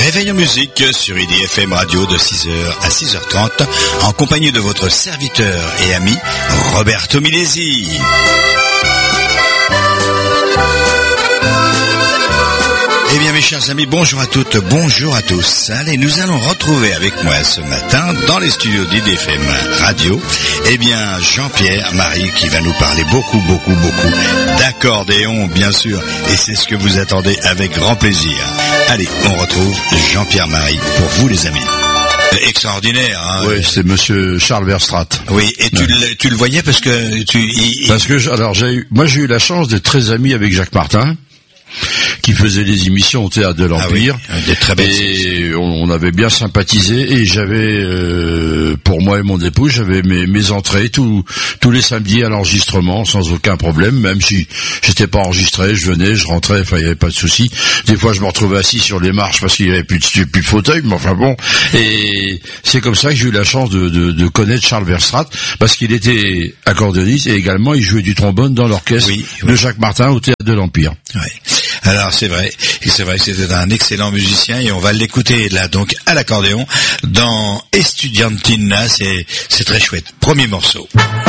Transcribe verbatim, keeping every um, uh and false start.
Réveil en musique sur I D F M Radio de six heures à six heures trente en compagnie de votre serviteur et ami Roberto Milesi. Eh bien mes chers amis, bonjour à toutes, bonjour à tous. Allez, nous allons retrouver avec moi ce matin dans les studios d'I D F M Radio, eh bien Jean-Pierre Marie qui va nous parler beaucoup, beaucoup, beaucoup d'accordéon bien sûr, et c'est ce que vous attendez avec grand plaisir. Allez, on retrouve Jean-Pierre Marie pour vous les amis. Extraordinaire, hein. Oui, c'est monsieur Charles Verstraat. Oui, et tu, ouais. le, tu le voyais parce que tu... Il, parce que, alors j'ai eu, moi j'ai eu la chance d'être très ami avec Jacques Martin, qui faisait des émissions au Théâtre de l'Empire. Ah oui, des très belles et on, on avait bien sympathisé, et j'avais, euh, pour moi et mon épouse, j'avais mes, mes entrées tous tous les samedis à l'enregistrement, sans aucun problème, même si j'étais pas enregistré, je venais, je rentrais, enfin il y avait pas de souci. Des fois je me retrouvais assis sur les marches parce qu'il y avait plus de, plus de fauteuil, mais enfin bon. Et c'est comme ça que j'ai eu la chance de, de, de connaître Charles Verstraat, parce qu'il était accordéoniste et également il jouait du trombone dans l'orchestre oui, oui. de Jacques Martin au Théâtre de l'Empire. Oui. Alors c'est vrai, c'est vrai que c'était un excellent musicien et on va l'écouter là donc à l'accordéon dans Estudiantina, c'est c'est très chouette. Premier morceau.